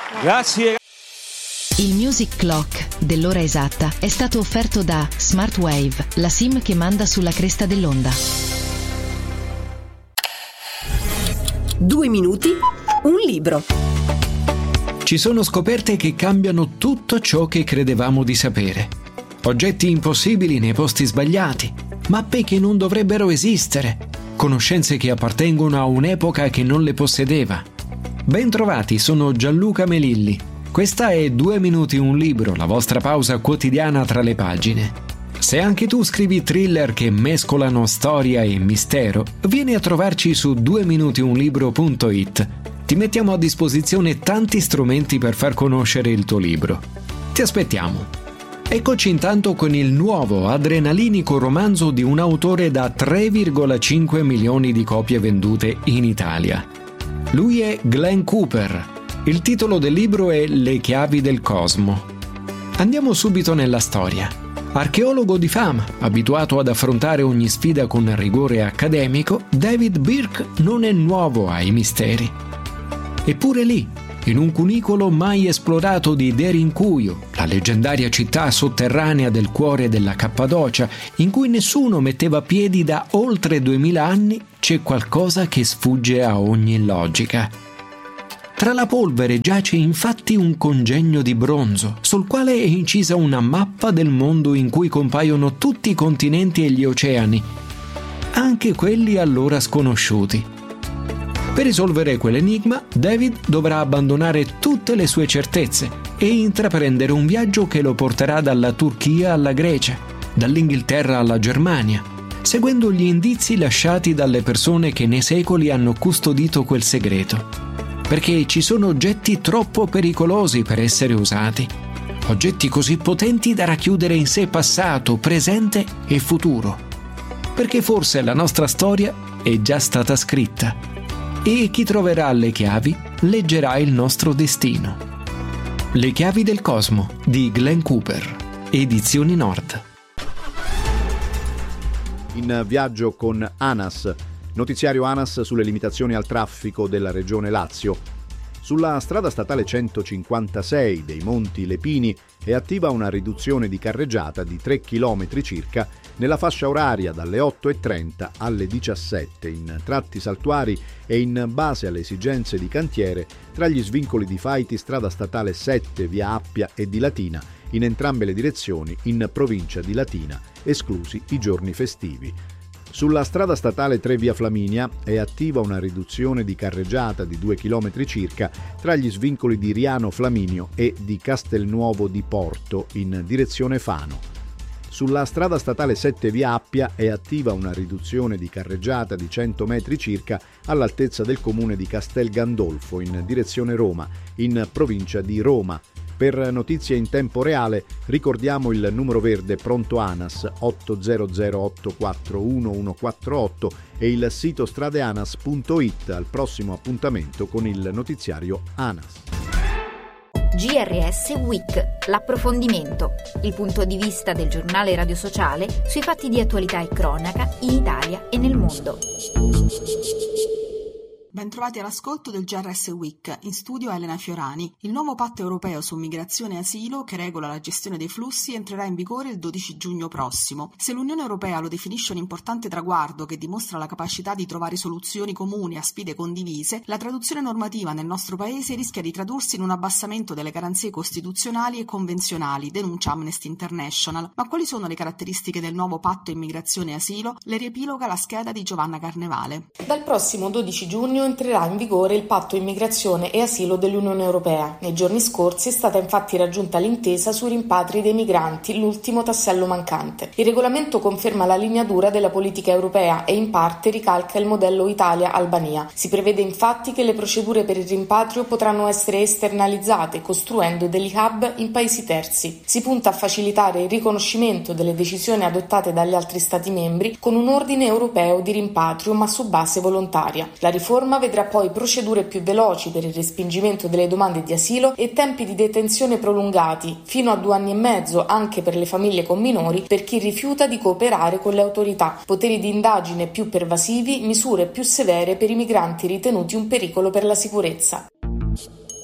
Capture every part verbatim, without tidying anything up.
Grazie. Il Music Clock dell'ora esatta è stato offerto da Smartwave, la SIM che manda sulla cresta dell'onda. Due minuti, un libro. Ci sono scoperte che cambiano tutto ciò che credevamo di sapere. Oggetti impossibili nei posti sbagliati, mappe che non dovrebbero esistere, conoscenze che appartengono a un'epoca che non le possedeva. Ben trovati, sono Gianluca Melilli. Questa è Due minuti un libro, la vostra pausa quotidiana tra le pagine. Se anche tu scrivi thriller che mescolano storia e mistero, vieni a trovarci su due minuti un libro punto it. Ti mettiamo a disposizione tanti strumenti per far conoscere il tuo libro. Ti aspettiamo. Eccoci intanto con il nuovo adrenalinico romanzo di un autore da tre virgola cinque milioni di copie vendute in Italia. Lui è Glenn Cooper. Il titolo del libro è Le chiavi del cosmo. Andiamo subito nella storia. Archeologo di fama, abituato ad affrontare ogni sfida con rigore accademico, David Birk non è nuovo ai misteri. Eppure lì, in un cunicolo mai esplorato di Derinkuyu, la leggendaria città sotterranea del cuore della Cappadocia, in cui nessuno metteva piedi da oltre duemila anni, c'è qualcosa che sfugge a ogni logica. Tra la polvere giace infatti un congegno di bronzo, sul quale è incisa una mappa del mondo in cui compaiono tutti i continenti e gli oceani, anche quelli allora sconosciuti. Per risolvere quell'enigma, David dovrà abbandonare tutte le sue certezze e intraprendere un viaggio che lo porterà dalla Turchia alla Grecia, dall'Inghilterra alla Germania, seguendo gli indizi lasciati dalle persone che nei secoli hanno custodito quel segreto. Perché ci sono oggetti troppo pericolosi per essere usati. Oggetti così potenti da racchiudere in sé passato, presente e futuro. Perché forse la nostra storia è già stata scritta. E chi troverà le chiavi leggerà il nostro destino. Le chiavi del cosmo di Glenn Cooper, Edizioni Nord. In viaggio con ANAS. Notiziario ANAS sulle limitazioni al traffico della regione Lazio. Sulla strada statale centocinquantasei dei Monti Lepini è attiva una riduzione di carreggiata di tre chilometri circa nella fascia oraria dalle otto e trenta alle diciassette in tratti saltuari e in base alle esigenze di cantiere tra gli svincoli di Faiti, strada statale sette via Appia e di Latina in entrambe le direzioni in provincia di Latina, esclusi i giorni festivi. Sulla strada statale tre via Flaminia è attiva una riduzione di carreggiata di due chilometri circa tra gli svincoli di Riano Flaminio e di Castelnuovo di Porto in direzione Fano. Sulla strada statale sette via Appia è attiva una riduzione di carreggiata di cento metri circa all'altezza del comune di Castel Gandolfo in direzione Roma, in provincia di Roma. Per notizie in tempo reale ricordiamo il numero verde pronto ANAS otto zero zero otto quattro uno uno quattro otto e il sito stradeanas punto it al prossimo appuntamento con il notiziario ANAS. G R S Week, l'approfondimento, il punto di vista del giornale radio sociale sui fatti di attualità e cronaca in Italia e nel mondo. Bentrovati all'ascolto del G R S Week, in studio Elena Fiorani. Il nuovo patto europeo su migrazione e asilo, che regola la gestione dei flussi, entrerà in vigore il dodici giugno prossimo. Se l'Unione Europea lo definisce un importante traguardo che dimostra la capacità di trovare soluzioni comuni a sfide condivise, la traduzione normativa nel nostro paese rischia di tradursi in un abbassamento delle garanzie costituzionali e convenzionali, denuncia Amnesty International. Ma quali sono le caratteristiche del nuovo patto immigrazione e asilo? Le riepiloga la scheda di Giovanna Carnevale. Dal prossimo dodici giugno entrerà in vigore il patto immigrazione e asilo dell'Unione Europea. Nei giorni scorsi è stata infatti raggiunta l'intesa sui rimpatri dei migranti, l'ultimo tassello mancante. Il regolamento conferma la linea dura della politica europea e in parte ricalca il modello Italia-Albania. Si prevede infatti che le procedure per il rimpatrio potranno essere esternalizzate, costruendo degli hub in paesi terzi. Si punta a facilitare il riconoscimento delle decisioni adottate dagli altri Stati membri con un ordine europeo di rimpatrio, ma su base volontaria. La riforma vedrà poi procedure più veloci per il respingimento delle domande di asilo e tempi di detenzione prolungati, fino a due anni e mezzo anche per le famiglie con minori, per chi rifiuta di cooperare con le autorità, poteri di indagine più pervasivi, misure più severe per i migranti ritenuti un pericolo per la sicurezza.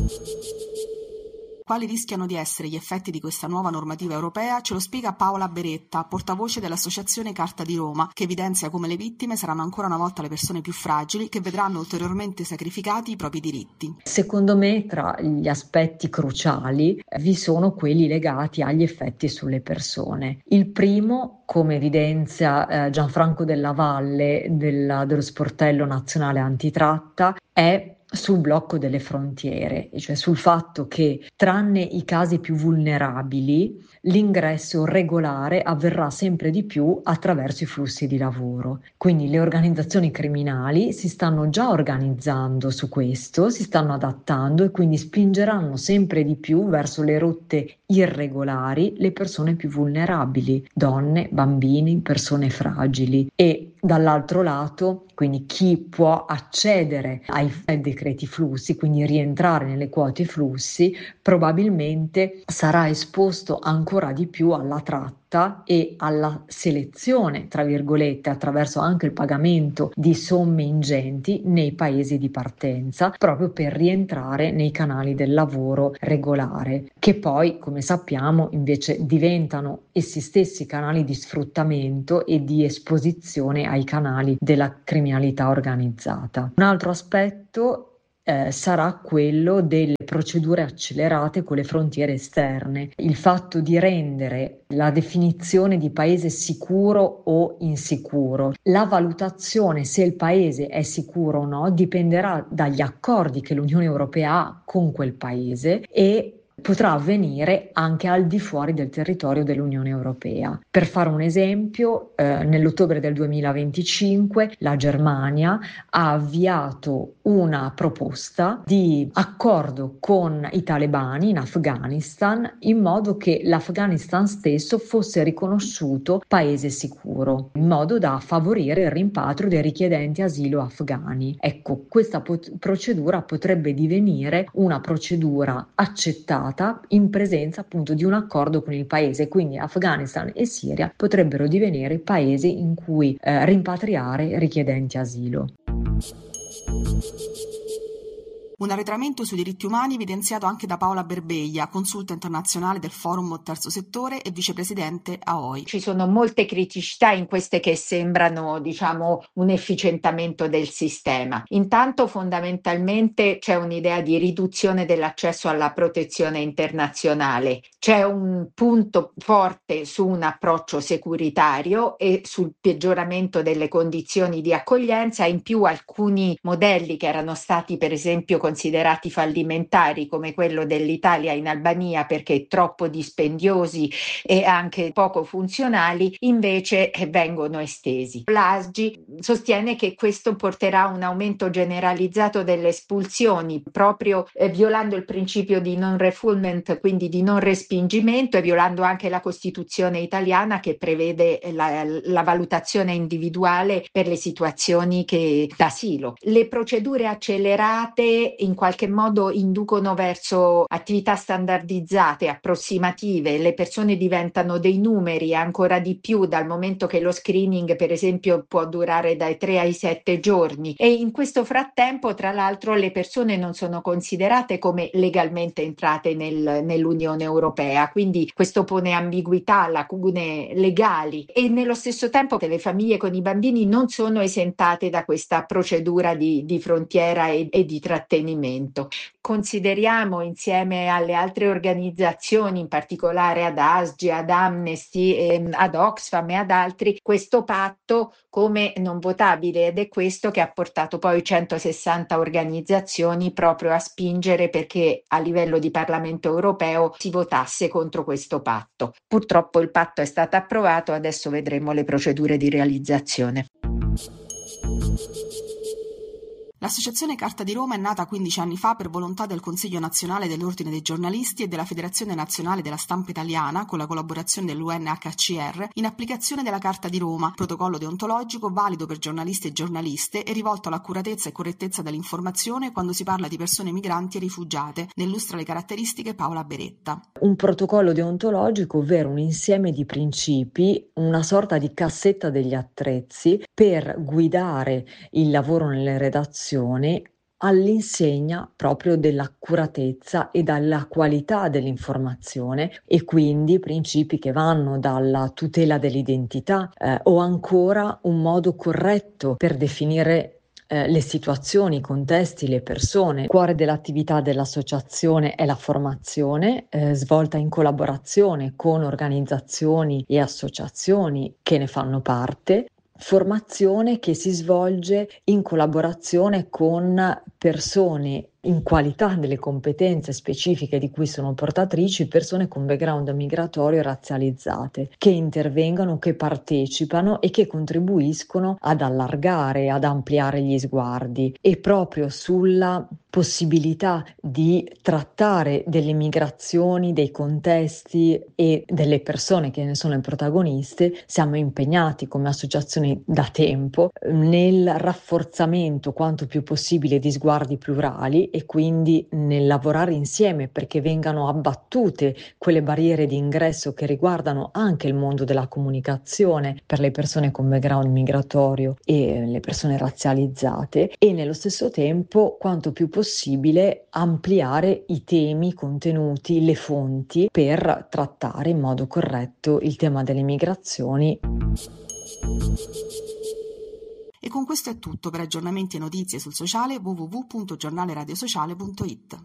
Quali rischiano di essere gli effetti di questa nuova normativa europea ce lo spiega Paola Beretta, portavoce dell'Associazione Carta di Roma, che evidenzia come le vittime saranno ancora una volta le persone più fragili che vedranno ulteriormente sacrificati i propri diritti. Secondo me tra gli aspetti cruciali vi sono quelli legati agli effetti sulle persone. Il primo, come evidenzia eh, Gianfranco Della Valle della, dello Sportello Nazionale Antitratta, è sul blocco delle frontiere, cioè sul fatto che tranne i casi più vulnerabili l'ingresso regolare avverrà sempre di più attraverso i flussi di lavoro. Quindi le organizzazioni criminali si stanno già organizzando su questo, si stanno adattando e quindi spingeranno sempre di più verso le rotte irregolari le persone più vulnerabili, donne, bambini, persone fragili, e dall'altro lato quindi chi può accedere ai decreti flussi, quindi rientrare nelle quote flussi, probabilmente sarà esposto ancora di più alla tratta e alla selezione, tra virgolette, attraverso anche il pagamento di somme ingenti nei paesi di partenza, proprio per rientrare nei canali del lavoro regolare, che poi, come sappiamo, invece diventano essi stessi canali di sfruttamento e di esposizione ai canali della criminalità organizzata. Un altro aspetto Eh, sarà quello delle procedure accelerate con le frontiere esterne. Il fatto di rendere la definizione di paese sicuro o insicuro, la valutazione se il paese è sicuro o no dipenderà dagli accordi che l'Unione Europea ha con quel paese e potrà avvenire anche al di fuori del territorio dell'Unione Europea. Per fare un esempio, eh, nell'ottobre del duemilaventicinque la Germania ha avviato una proposta di accordo con i talebani in Afghanistan in modo che l'Afghanistan stesso fosse riconosciuto paese sicuro, in modo da favorire il rimpatrio dei richiedenti asilo afghani. Ecco, questa pot- procedura potrebbe divenire una procedura accettata in presenza appunto di un accordo con il paese, quindi Afghanistan e Siria potrebbero divenire paesi in cui eh, rimpatriare richiedenti asilo. Un arretramento sui diritti umani evidenziato anche da Paola Berbeglia, consulta internazionale del Forum Terzo Settore e vicepresidente A O I. Ci sono molte criticità in queste che sembrano, diciamo, un efficientamento del sistema. Intanto, fondamentalmente, c'è un'idea di riduzione dell'accesso alla protezione internazionale. C'è un punto forte su un approccio securitario e sul peggioramento delle condizioni di accoglienza. In più, alcuni modelli che erano stati, per esempio, considerati fallimentari, come quello dell'Italia in Albania perché troppo dispendiosi e anche poco funzionali, invece vengono estesi. L'A S G I sostiene che questo porterà a un aumento generalizzato delle espulsioni, proprio eh, violando il principio di non refoulement, quindi di non respingimento, e violando anche la Costituzione italiana che prevede la, la valutazione individuale per le situazioni che, d'asilo. Le procedure accelerate in qualche modo inducono verso attività standardizzate, approssimative. Le persone diventano dei numeri ancora di più, dal momento che lo screening, per esempio, può durare dai tre ai sette giorni, e in questo frattempo, tra l'altro, le persone non sono considerate come legalmente entrate nel, nell'Unione Europea, quindi questo pone ambiguità, lacune legali, e nello stesso tempo che le famiglie con i bambini non sono esentate da questa procedura di, di frontiera e, e di trattenimento. Consideriamo, insieme alle altre organizzazioni, in particolare ad A S G I, ad Amnesty, eh, ad Oxfam e ad altri, questo patto come non votabile, ed è questo che ha portato poi centosessanta organizzazioni proprio a spingere perché a livello di Parlamento europeo si votasse contro questo patto. Purtroppo il patto è stato approvato, adesso vedremo le procedure di realizzazione. L'Associazione Carta di Roma è nata quindici anni fa per volontà del Consiglio Nazionale dell'Ordine dei Giornalisti e della Federazione Nazionale della Stampa Italiana, con la collaborazione dell'U N H C R, in applicazione della Carta di Roma, protocollo deontologico valido per giornalisti e giornaliste e rivolto all'accuratezza e correttezza dell'informazione quando si parla di persone migranti e rifugiate, ne illustra le caratteristiche Paola Beretta. Un protocollo deontologico, ovvero un insieme di principi, una sorta di cassetta degli attrezzi per guidare il lavoro nelle redazioni all'insegna proprio dell'accuratezza e della qualità dell'informazione, e quindi principi che vanno dalla tutela dell'identità eh, o ancora un modo corretto per definire Eh, le situazioni, i contesti, le persone. Il cuore dell'attività dell'associazione è la formazione, eh, svolta in collaborazione con organizzazioni e associazioni che ne fanno parte. Formazione che si svolge in collaborazione con persone in qualità delle competenze specifiche di cui sono portatrici, persone con background migratorio e razzializzate, che intervengano, che partecipano e che contribuiscono ad allargare, ad ampliare gli sguardi, e proprio sulla possibilità di trattare delle migrazioni, dei contesti e delle persone che ne sono le protagoniste, siamo impegnati come associazione da tempo nel rafforzamento quanto più possibile di sguardi plurali, e quindi nel lavorare insieme perché vengano abbattute quelle barriere di ingresso che riguardano anche il mondo della comunicazione per le persone con background migratorio e le persone razzializzate, e nello stesso tempo quanto più possibile ampliare i temi, i contenuti, le fonti per trattare in modo corretto il tema delle migrazioni. E con questo è tutto. Per aggiornamenti e notizie sul sociale w w w punto giornale radio sociale punto i t.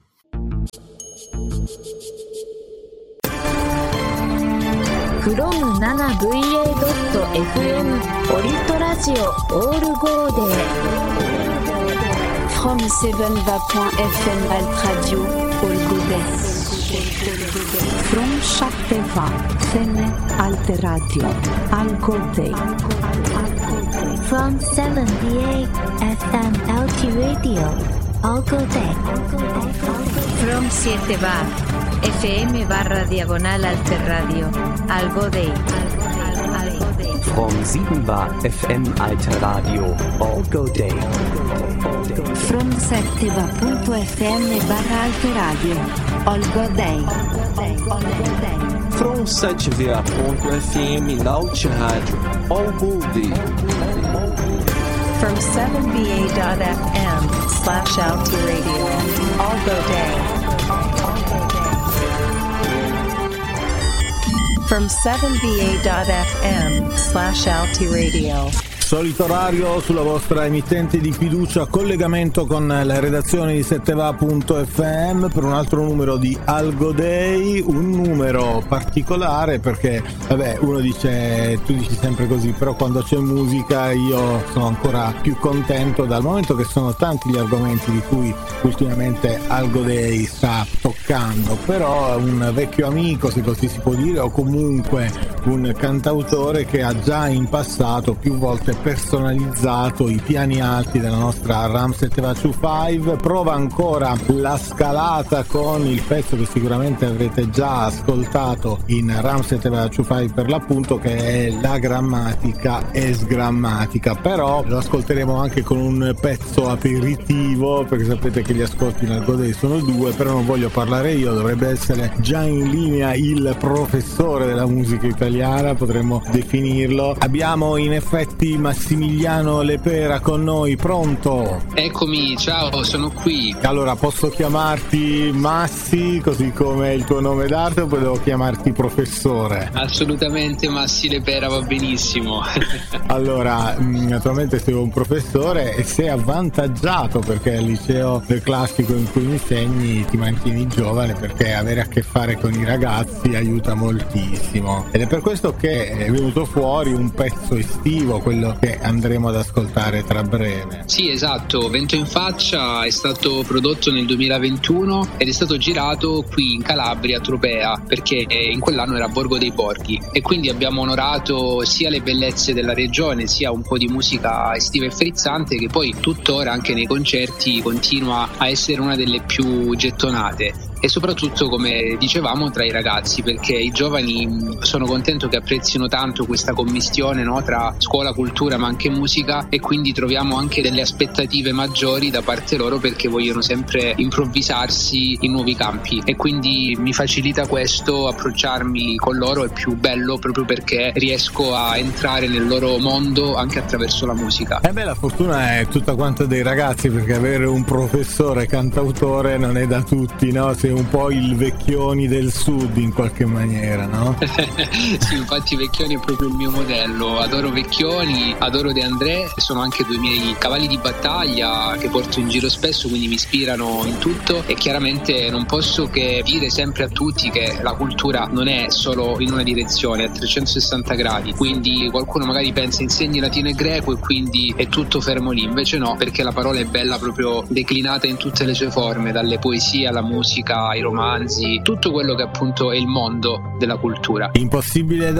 from seven v a dot f m オリットラジオオールゴーデー from seven v a point f m alt radio all gode from Shatteva Femme Alt Radio Al Gode from seven v eight f m L T Radio Al Gode from siete bar F M barra diagonal Alter Radio Al Gode from sieben bar F M Alter Radio Al Gode from sette bar punto f m barra Alter Radio Al Gode from sete bar punto f m Alter Radio Al Gode from seven v a dot f m slash Alter Radio Al Gode from seven v a dot f m slash Alti Radio. Solito orario sulla vostra emittente di fiducia, collegamento con la redazione di setteva punto f m per un altro numero di Algo Day, un numero particolare perché, vabbè, uno dice, tu dici sempre così, però quando c'è musica io sono ancora più contento, dal momento che sono tanti gli argomenti di cui ultimamente Algo Day sta toccando, però un vecchio amico, se così si può dire, o comunque un cantautore che ha già in passato più volte personalizzato i piani alti della nostra Ram setteva venticinque, prova ancora la scalata con il pezzo che sicuramente avrete già ascoltato in Ram setteva venticinque per l'appunto, che è La grammatica è sgrammatica, però lo ascolteremo anche con un pezzo aperitivo perché sapete che gli ascolti in Algo Day sono due, però non voglio parlare io, dovrebbe essere già in linea il professore della musica italiana, potremmo definirlo. Abbiamo in effetti Massimiliano Lepera con noi, pronto? Eccomi, ciao, sono qui. Allora, posso chiamarti Massi, così come il tuo nome d'arte, o devo chiamarti professore? Assolutamente Massi Lepera va benissimo. Allora, naturalmente sei un professore e sei avvantaggiato perché al liceo del classico in cui insegni ti mantieni giovane, perché avere a che fare con i ragazzi aiuta moltissimo. Ed è per questo che è venuto fuori un pezzo estivo, quello che andremo ad ascoltare tra breve. Sì, esatto, Vento in faccia è stato prodotto nel duemilaventuno ed è stato girato qui in Calabria, a Tropea, perché in quell'anno era Borgo dei Porchi, e quindi abbiamo onorato sia le bellezze della regione, sia un po' di musica estiva e frizzante, che poi tuttora anche nei concerti continua a essere una delle più gettonate. e soprattutto, come dicevamo, tra i ragazzi, perché i giovani sono contento che apprezzino tanto questa commistione, no, tra scuola, cultura ma anche musica, e quindi troviamo anche delle aspettative maggiori da parte loro perché vogliono sempre improvvisarsi in nuovi campi, e quindi mi facilita questo approcciarmi con loro, è più bello proprio perché riesco a entrare nel loro mondo anche attraverso la musica. Eh beh, la fortuna è tutta quanta dei ragazzi, perché avere un professore cantautore non è da tutti, no? Sei un po' il Vecchioni del Sud in qualche maniera, no? Sì, infatti Vecchioni è proprio il mio modello, adoro Vecchioni, adoro De André, sono anche due miei cavalli di battaglia che porto in giro spesso, quindi mi ispirano in tutto, e chiaramente non posso che dire sempre a tutti che la cultura non è solo in una direzione, è a trecentosessanta gradi, quindi qualcuno magari pensa insegni latino e greco e quindi è tutto fermo lì, invece no, perché la parola è bella proprio declinata in tutte le sue forme, dalle poesie alla musica ai romanzi, tutto quello che appunto è il mondo della cultura. Impossibile